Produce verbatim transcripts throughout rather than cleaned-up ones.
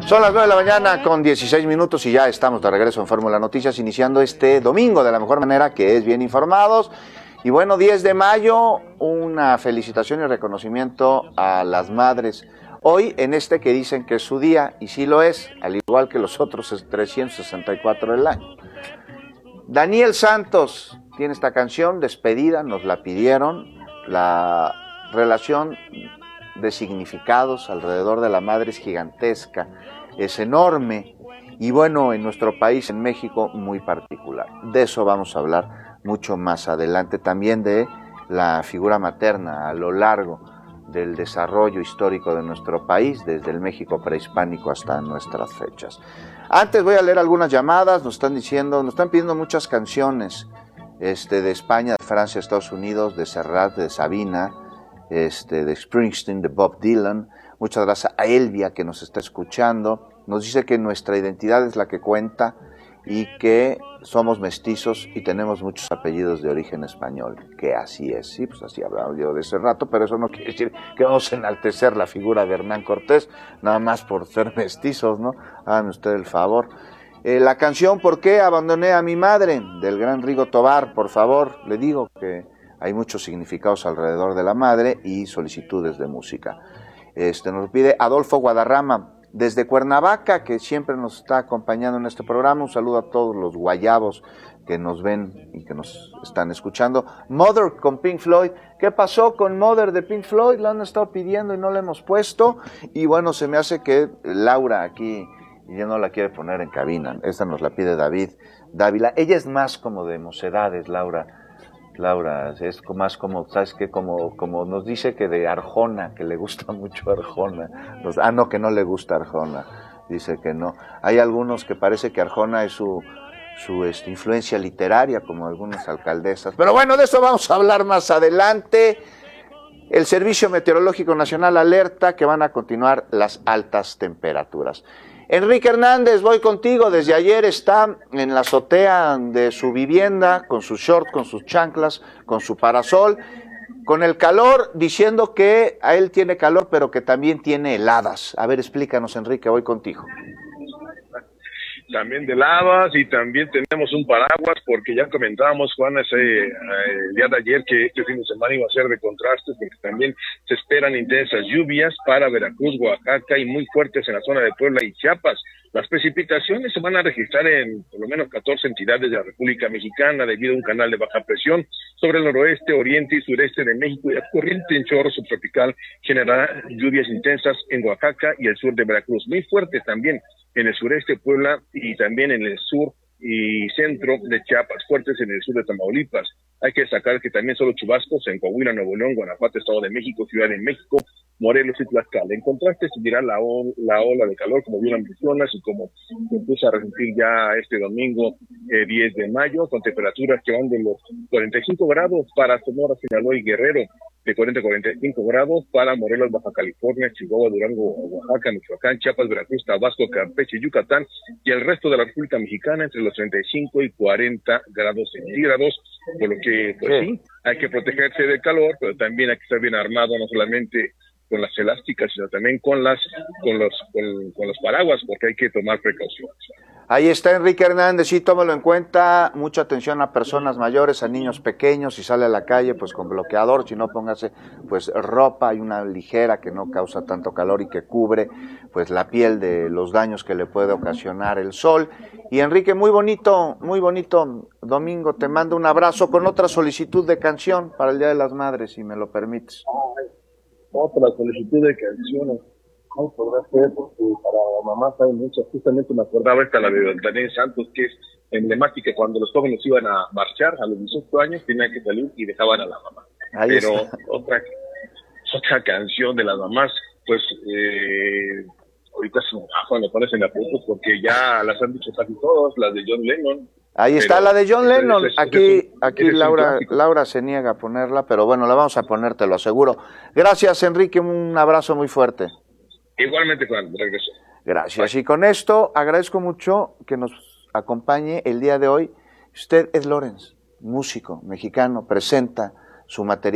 Son las nueve de la mañana con dieciséis minutos y ya estamos de regreso en Fórmula Noticias, iniciando este domingo de la mejor manera, que es bien informados. Y bueno, diez de mayo, una felicitación y reconocimiento a las madres. Hoy en este que dicen que es su día, y sí lo es, al igual que los otros trescientos sesenta y cuatro del año. Daniel Santos tiene esta canción, Despedida, nos la pidieron. La relación de significados alrededor de la madre es gigantesca, es enorme, y bueno, en nuestro país, en México, muy particular. De eso vamos a hablar mucho más adelante, también de la figura materna a lo largo del desarrollo histórico de nuestro país, desde el México prehispánico hasta nuestras fechas. Antes voy a leer algunas llamadas. Nos están diciendo, nos están pidiendo muchas canciones este, de España, de Francia, Estados Unidos, de Serrat, de Sabina, este, de Springsteen, de Bob Dylan. Muchas gracias a Elvia, que nos está escuchando. Nos dice que nuestra identidad es la que cuenta y que somos mestizos y tenemos muchos apellidos de origen español, que así es. Sí, pues así hablaba yo de ese rato, pero eso no quiere decir que vamos a enaltecer la figura de Hernán Cortés, nada más por ser mestizos, ¿no? Háganme usted el favor. Eh, la canción ¿Por qué abandoné a mi madre?, del gran Rigo Tobar, por favor, le digo que hay muchos significados alrededor de la madre y solicitudes de música. Este, nos pide Adolfo Guadarrama, desde Cuernavaca, que siempre nos está acompañando en este programa. Un saludo a todos los guayabos que nos ven y que nos están escuchando. Mother con Pink Floyd. ¿Qué pasó con Mother de Pink Floyd? Lo han estado pidiendo y no la hemos puesto. Y bueno, se me hace que Laura aquí, y ya no la quiere poner en cabina. Esta nos la pide David Dávila. Ella es más como de mocedades, Laura. Laura, es más como, ¿sabes qué? Como, como nos dice que de Arjona, que le gusta mucho Arjona. Nos, ah, no, que no le gusta Arjona. Dice que no. Hay algunos que parece que Arjona es su, su este, influencia literaria, como algunas alcaldesas. Pero bueno, de eso vamos a hablar más adelante. El Servicio Meteorológico Nacional alerta que van a continuar las altas temperaturas. Enrique Hernández, voy contigo. Desde ayer está en la azotea de su vivienda, con sus shorts, con sus chanclas, con su parasol, con el calor, diciendo que a él tiene calor, pero que también tiene heladas. A ver, explícanos, Enrique, voy contigo. También de heladas, y también tenemos un paraguas, porque ya comentábamos, Juan, ese eh, el día de ayer, que este fin de semana iba a ser de contrastes, porque también se esperan intensas lluvias para Veracruz, Oaxaca, y muy fuertes en la zona de Puebla y Chiapas. Las precipitaciones se van a registrar en por lo menos catorce entidades de la República Mexicana, debido a un canal de baja presión sobre el noroeste, oriente y sureste de México, y la corriente en chorro subtropical generará lluvias intensas en Oaxaca y el sur de Veracruz, muy fuertes también en el sureste, Puebla, y también en el sur y centro de Chiapas, fuertes en el sur de Tamaulipas. Hay que destacar que también solo chubascos en Coahuila, Nuevo León, Guanajuato, Estado de México, Ciudad de México, Morelos y Tlaxcala. En contraste, seguirá la, ol, la ola de calor, como bien mencionas, y como se empieza a resentir ya este domingo eh, diez de mayo, con temperaturas que van de los cuarenta y cinco grados para Sonora, Sinaloa y Guerrero, de cuarenta a cuarenta y cinco grados para Morelos, Baja California, Chihuahua, Durango, Oaxaca, Michoacán, Chiapas, Veracruz, Tabasco, Campeche y Yucatán, y el resto de la República Mexicana entre los treinta y cinco y cuarenta grados centígrados, por lo que, pues sí, hay que protegerse del calor, pero también hay que estar bien armado, no solamente con las elásticas, sino también con las con los con, con los paraguas, porque hay que tomar precauciones. Ahí está Enrique Hernández, sí, tómalo en cuenta, mucha atención a personas mayores, a niños pequeños, si sale a la calle, pues con bloqueador, si no, póngase pues ropa, hay una ligera que no causa tanto calor y que cubre pues la piel de los daños que le puede ocasionar el sol. Y Enrique, muy bonito, muy bonito domingo, te mando un abrazo con otra solicitud de canción para el Día de las Madres, si me lo permites. Otra solicitud de canciones. No podrá ser, porque para mamás hay muchas. Justamente me acordaba esta, la de Daniel Santos, que es emblemática. Cuando los jóvenes iban a marchar a los dieciocho años, tenían que salir y dejaban a la mamá. Ahí Pero está. otra otra canción de las mamás, pues eh, ahorita se ah, me parecen apuntos, porque ya las han dicho casi todas, las de John Lennon. Ahí está la de John Lennon. Aquí, aquí Laura, Laura se niega a ponerla, pero bueno, la vamos a poner, te lo aseguro. Gracias, Enrique, un abrazo muy fuerte. Igualmente, Juan, regreso. Gracias. Bye. Y con esto agradezco mucho que nos acompañe el día de hoy. Usted, Ed Lorenz, músico mexicano, presenta su material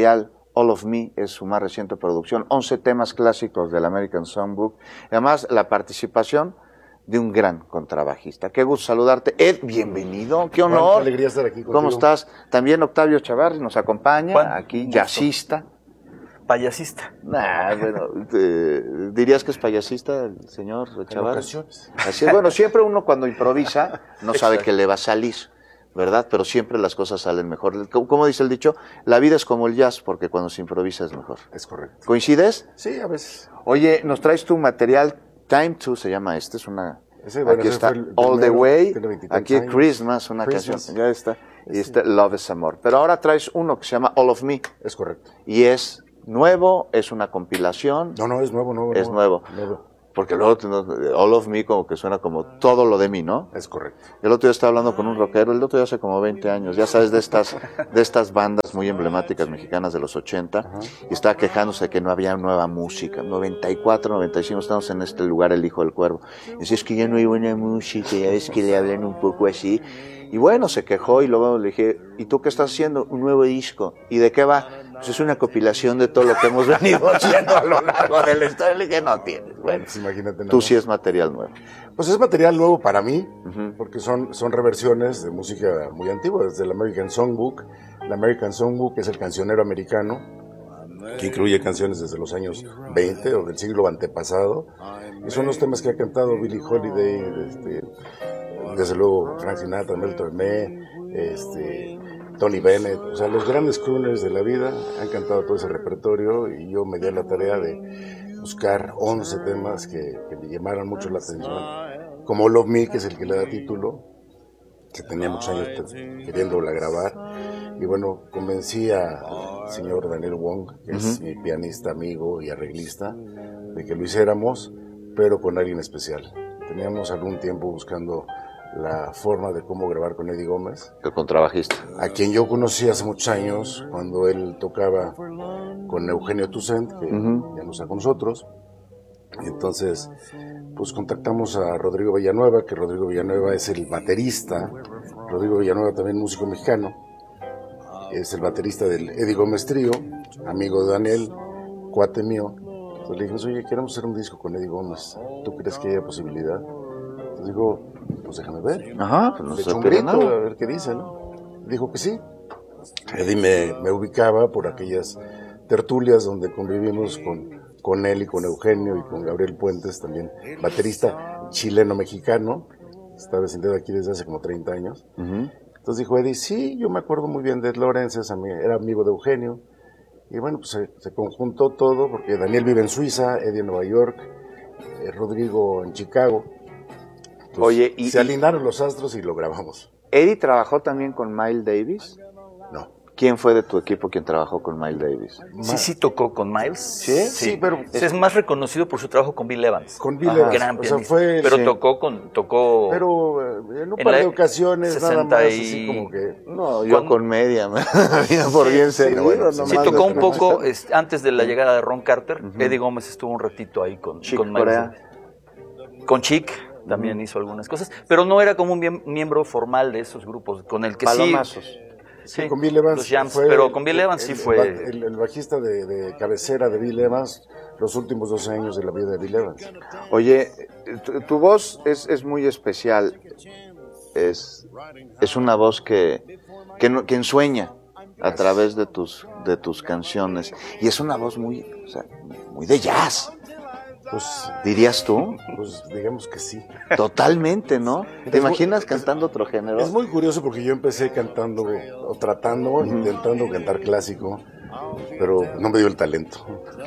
All of Me es su más reciente producción, once temas clásicos del American Songbook, y además la participación de un gran contrabajista. Qué gusto saludarte. Ed, bienvenido, qué honor. Juan, qué alegría estar aquí contigo. ¿Cómo estás? También Octavio Chavarri nos acompaña, Juan, aquí, gusto. jazzista. Payasista. Nah, bueno, eh, ¿dirías que es payasista el señor Chavarri? En ocasiones. Así es, bueno, siempre uno cuando improvisa no sabe qué le va a salir, ¿verdad? Pero siempre las cosas salen mejor. ¿Cómo dice el dicho? La vida es como el jazz, porque cuando se improvisa es mejor. Es correcto. ¿Coincides? Sí, a veces. Oye, nos traes tu material, Time to se llama este, es una... Ese, bueno, aquí ese está fue el All the primero, Way, tiene veintitantos aquí años. Christmas, una Christmas. canción, ya está, y este Love is Amor. Pero ahora traes uno que se llama All of Me, Es correcto. y es nuevo, es una compilación, No, no, es nuevo, nuevo. es nuevo, nuevo. porque luego te- All of Me como que suena como todo lo de mí, ¿no? Es correcto. El otro día estaba hablando con un rockero, el otro día hace como veinte años, ya sabes, de estas, de estas bandas muy emblemáticas mexicanas de los ochenta, Ajá. y estaba quejándose de que no había nueva música. noventa y cuatro, noventa y cinco, estamos en este lugar, El Hijo del Cuervo. Y decía, es que ya no hay buena música, ya ves que le hablan un poco así. Y bueno, se quejó y luego le dije, ¿y tú qué estás haciendo? Un nuevo disco. ¿Y de qué va? Pues es una compilación de todo lo que hemos venido haciendo a lo largo del historia. Le dije, no tienes. Bueno, Pues imagínate nada tú más. sí es material nuevo. Pues es material nuevo para mí, Ujú. porque son, son reversiones de música muy antigua, desde el American Songbook. El American Songbook es el cancionero americano, que incluye canciones desde los años veinte o del siglo antepasado. Y son los temas que ha cantado Billie Holiday, este, desde luego Frank Sinatra, Mel Tormé, este, Tony Bennett. O sea, los grandes crooners de la vida han cantado todo ese repertorio, y yo me di a la tarea de buscar once temas que, que me llamaran mucho la atención, como Love Me, que es el que le da título, que tenía muchos años te- queriéndola grabar. Y bueno, convencí al señor Daniel Wong, que es mi pianista, amigo y arreglista, de que lo hiciéramos, pero con alguien especial. Teníamos algún tiempo buscando la forma de cómo grabar con Eddie Gómez, El contrabajista. a quien yo conocí hace muchos años cuando él tocaba con Eugenio Toussaint, que Ujú. ya no está con nosotros. Entonces, pues contactamos a Rodrigo Villanueva, que Rodrigo Villanueva es el baterista. Rodrigo Villanueva también músico mexicano, es el baterista del Eddie Gómez Trío, amigo de Daniel, cuate mío. Entonces le dijimos, oye, queremos hacer un disco con Eddie Gómez, ¿tú crees que haya posibilidad? Entonces digo, pues déjame ver. Ajá, pues no Le se echó un pierde grito, nada. a ver qué dice, ¿no? Dijo que sí. Eddie me, me ubicaba por aquellas tertulias donde convivimos con, con él y con Eugenio y con Gabriel Puentes, también baterista chileno-mexicano, está vecindado aquí desde hace como treinta años. Ujú. Entonces dijo Eddie, sí, yo me acuerdo muy bien de Ed Lawrence, es ami- era amigo de Eugenio. Y bueno, pues se, se conjuntó todo, porque Daniel vive en Suiza, Eddie en Nueva York, eh, Rodrigo en Chicago. Pues, Oye, y- se y- alinearon los astros y lo grabamos. ¿Eddie trabajó también con Miles Davis? No. ¿Quién fue de tu equipo quien trabajó con Miles Davis? Sí, sí tocó con Miles. ¿Sí? Sí, pero- Es, es más reconocido por su trabajo con Bill Evans. Con Bill Ajá. Evans, Gran o sea, pianista. fue... Pero sí. tocó con... Tocó... Pero eh, en un En par la de ocasiones nada sesenta más, y- así como que... No, yo Cuando- con media, me había por bien sí, servido. bueno, sí, nomás Sí, de tocó un tener- poco este, antes de la llegada de Ron Carter. Ujú. Eddie Gómez estuvo un ratito ahí con, Chick con Miles. Corea. Con Chick también hizo algunas cosas, pero no era como un miem- miembro formal de esos grupos, con el que Palomazos. sí... Sí, con Bill Evans los jams, fue pero con Bill el- Evans sí el- fue... el, el bajista de, de cabecera de Bill Evans los últimos doce años de la vida de Bill Evans. Oye, tu, tu voz es, es muy especial. Es, es una voz que, que, no- que ensueña a través de tus, de tus canciones. Y es una voz muy, o sea, muy de jazz, Pues, dirías tú. pues digamos que sí. Totalmente, ¿no? ¿Te Es muy- imaginas es- cantando otro género? Es muy curioso porque yo empecé cantando, o tratando, intentando cantar clásico, pero no me dio el talento.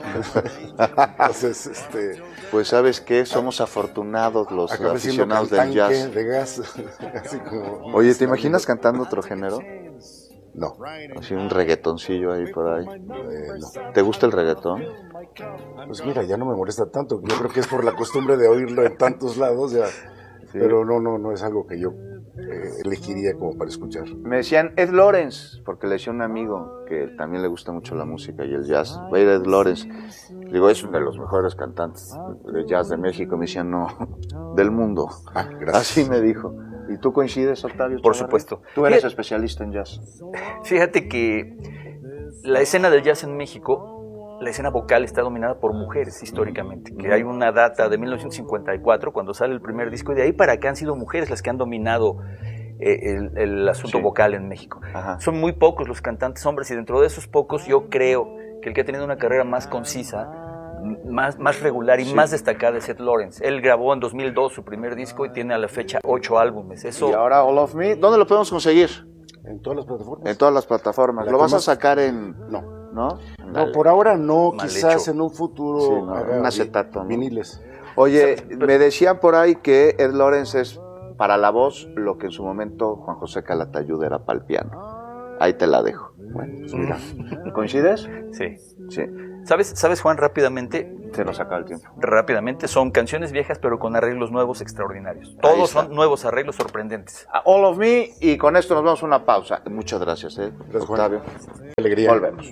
Entonces, este, Pues sabes qué, somos afortunados los acabé siendo aficionados del cantante jazz. de gas. Así como, Oye, ¿te imaginas cantando otro género? No, Así un reggaetoncillo ahí por ahí. eh, no. ¿Te gusta el reggaetón? Pues mira, ya no me molesta tanto. Yo creo que es por la costumbre de oírlo en tantos lados, ya. Pero no, no, no es algo que yo eh, elegiría como para escuchar. Me decían Ed Lawrence, porque le decía a un amigo que también le gusta mucho la música y el jazz. Va a ir Ed Lawrence. Digo, es uno de los mejores cantantes de jazz de México. Me decían, no, del mundo. Ah, gracias. Así me dijo. ¿Y tú coincides, Octavio? Por Chavarri? supuesto. Tú eres Fíjate- especialista en jazz. Fíjate que la escena del jazz en México, la escena vocal está dominada por mujeres históricamente, que hay una data de mil novecientos cincuenta y cuatro, cuando sale el primer disco, y de ahí para acá han sido mujeres las que han dominado eh, el, el asunto sí. vocal en México. Ajá. Son muy pocos los cantantes hombres, y dentro de esos pocos yo creo que el que ha tenido una carrera más concisa, más, más regular y sí. más destacada es Ed Lawrence. Él grabó en dos mil dos su primer disco y tiene a la fecha ocho álbumes. Eso... Y ahora All of Me, ¿dónde lo podemos conseguir? En todas las plataformas. En todas las plataformas. ¿Lo vas más... a sacar en...? No. ¿No? No, por ahora no, Mal quizás hecho. en un futuro sí, no, haga un acetato, ¿no? Viniles. Oye, me decían por ahí que Ed Lawrence es para la voz lo que en su momento Juan José Calatayud era para el piano. Ahí te la dejo. Bueno, pues mira. ¿Coincides? Sí. Sí. ¿Sabes, ¿Sabes, Juan, rápidamente? Se nos acaba el tiempo. Rápidamente, son canciones viejas, pero con arreglos nuevos extraordinarios. Todos son nuevos arreglos sorprendentes. All of Me, y con esto nos vamos a una pausa. Muchas gracias, ¿eh? Gracias, Octavio. Alegría. Volvemos.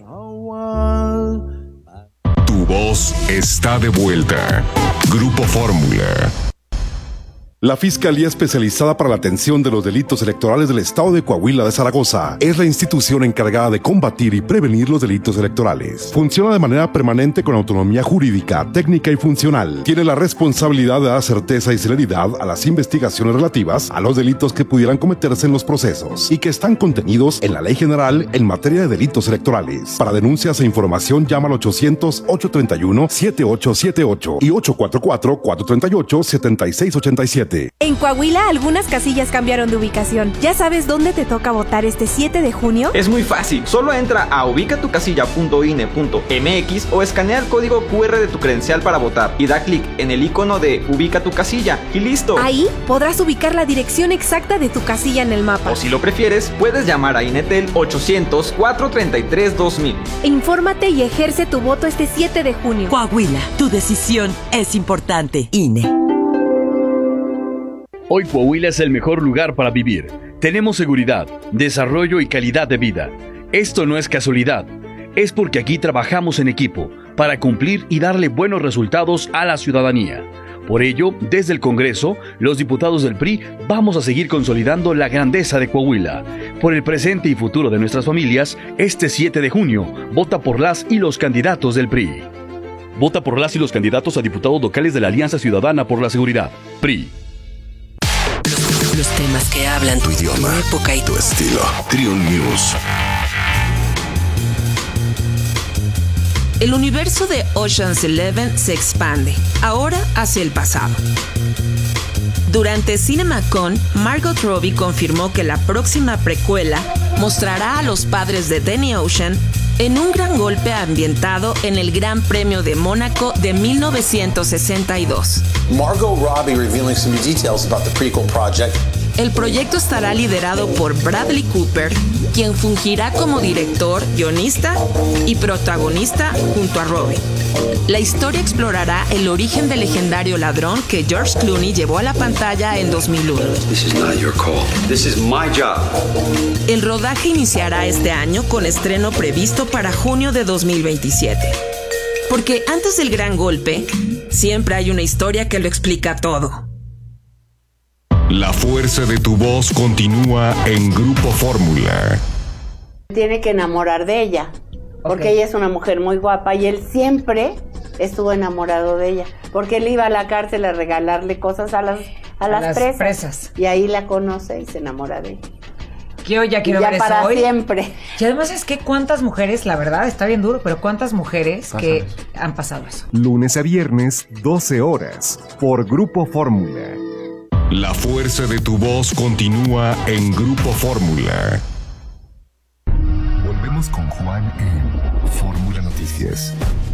Tu voz está de vuelta. Grupo Fórmula. La Fiscalía Especializada para la Atención de los Delitos Electorales del Estado de Coahuila de Zaragoza es la institución encargada de combatir y prevenir los delitos electorales. Funciona de manera permanente con autonomía jurídica, técnica y funcional. Tiene la responsabilidad de dar certeza y celeridad a las investigaciones relativas a los delitos que pudieran cometerse en los procesos y que están contenidos en la Ley General en materia de delitos electorales. Para denuncias e información llama al ochocientos, ocho treinta y uno, siete ocho siete ocho y ocho cuatro cuatro, cuatro tres ocho, siete seis ocho siete. En Coahuila, algunas casillas cambiaron de ubicación. ¿Ya sabes dónde te toca votar este siete de junio? Es muy fácil. Solo entra a ubicatucasilla punto i n e punto m x o escanea el código cu erre de tu credencial para votar y da clic en el icono de Ubica tu casilla y listo. Ahí podrás ubicar la dirección exacta de tu casilla en el mapa. O si lo prefieres, puedes llamar a Inetel ochocientos, cuatro treinta y tres, dos mil. Infórmate y ejerce tu voto este siete de junio. Coahuila, tu decisión es importante. I N E. Hoy Coahuila es el mejor lugar para vivir. Tenemos seguridad, desarrollo y calidad de vida. Esto no es casualidad. Es porque aquí trabajamos en equipo para cumplir y darle buenos resultados a la ciudadanía. Por ello, desde el Congreso, los diputados del P R I vamos a seguir consolidando la grandeza de Coahuila. Por el presente y futuro de nuestras familias, este siete de junio, vota por las y los candidatos del P R I. Vota por las y los candidatos a diputados locales de la Alianza Ciudadana por la Seguridad, P R I. Los temas que hablan tu idioma, tu época y tu estilo. Triun News. El universo de Ocean's Eleven se expande, ahora hacia el pasado. Durante CinemaCon, Margot Robbie confirmó que la próxima precuela mostrará a los padres de Danny Ocean en un gran golpe ambientado en el Gran Premio de Mónaco de mil novecientos sesenta y dos. Margot Robbie revealing some details about the prequel project. El proyecto estará liderado por Bradley Cooper, quien fungirá como director, guionista y protagonista junto a Robbie. La historia explorará el origen del legendario ladrón que George Clooney llevó a la pantalla en dos mil uno. This is not your call. This is my job. El rodaje iniciará este año con estreno previsto para junio de dos mil veintisiete. Porque antes del gran golpe, siempre hay una historia que lo explica todo. La fuerza de tu voz continúa en Grupo Fórmula. Tiene que enamorar de ella, porque okay. ella es una mujer muy guapa y él siempre estuvo enamorado de ella, porque él iba a la cárcel a regalarle cosas a las, a las, a las presas, presas y ahí la conoce y se enamora de ella. Yo ya quiero y ya ver para eso hoy. Siempre. Y además es que cuántas mujeres, la verdad, está bien duro, pero cuántas mujeres Pásame. que han pasado eso. Lunes a viernes, doce horas, por Grupo Fórmula. La fuerza de tu voz continúa en Grupo Fórmula. Volvemos con Juan en Fórmula Noticias.